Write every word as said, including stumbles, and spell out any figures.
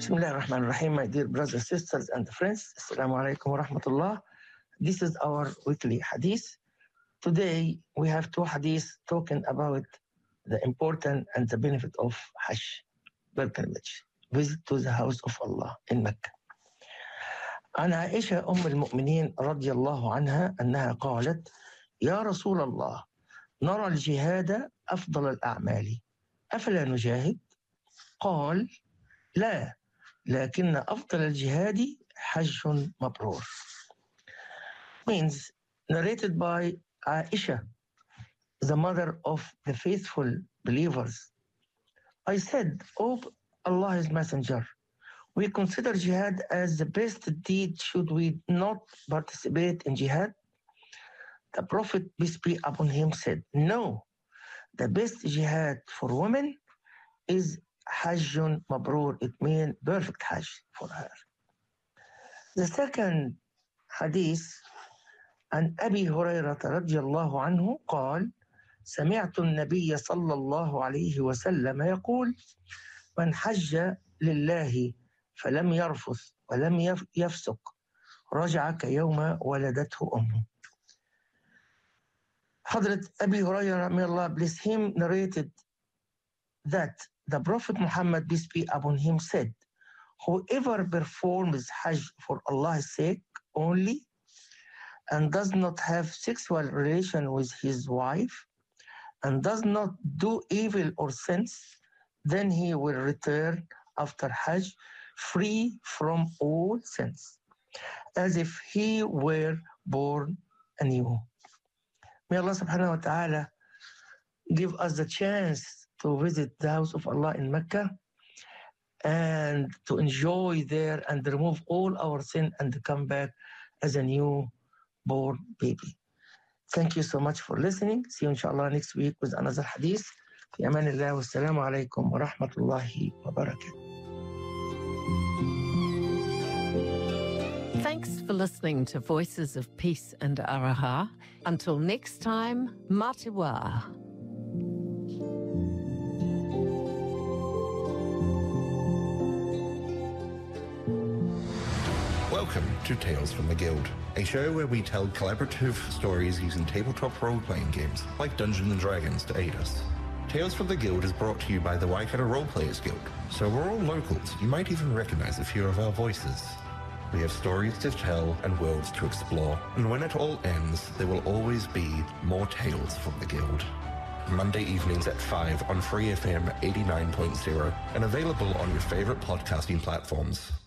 Bismillah ar-Rahman ar-Rahim, my dear brothers, sisters, and friends. Assalamu alaikum wa rahmatullah. This is our weekly hadith. Today, we have two hadiths talking about the important and the benefit of Hajj, pilgrimage, visit to the house of Allah in Mecca. عن عائشة أم المؤمنين رضي الله عنها أنها قالت: يا رسول الله، نرى الجهاد أفضل الأعمال، أفلا نجاهد؟ قال: لا، لكن أفضل الجهاد حج مبرور. Means narrated by Aisha, the mother of the faithful believers. I said, O Allah's Messenger, we consider jihad as the best deed. Should we not participate in jihad? The Prophet, peace be upon him, said, no, the best jihad for women is Hajjun Mabrur. It means perfect Hajj for her. The second hadith, عن أبي هريرة رضي الله عنه قال: سمعت النبي صلى الله عليه وسلم يقول: من حج لله فلم يرفث ولم يفسق رجع كيوم ولدته أمه. Hadrat Abi Hurairah, may Allah bless him, narrated that the Prophet Muhammad, peace be upon him, said, whoever performs Hajj for Allah's sake only and does not have sexual relation with his wife and does not do evil or sins, then he will return after Hajj free from all sins, as if he were born anew. May Allah subhanahu wa ta'ala give us the chance to visit the house of Allah in Mecca and to enjoy there and remove all our sin and come back as a new born baby. Thank you so much for listening. See you inshallah next week with another hadith. في أمان الله والسلام عليكم ورحمة الله وبركاته. Thanks for listening to Voices of Peace and Araha. Until next time, Matiwa. Welcome to Tales from the Guild, a show where we tell collaborative stories using tabletop role-playing games like Dungeons and Dragons to aid us. Tales from the Guild is brought to you by the Waikato Roleplayers Guild, so we're all locals. You might even recognize a few of our voices. We have stories to tell and worlds to explore, and when it all ends, there will always be more Tales from the Guild. Monday evenings at five on Free F M eighty-nine point zero and available on your favorite podcasting platforms.